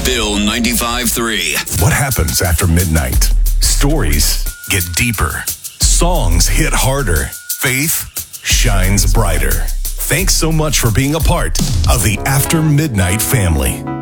Bill 95.3. What happens after midnight? Stories get deeper. Songs hit harder. Faith shines brighter. Thanks so much for being a part of the After Midnight family.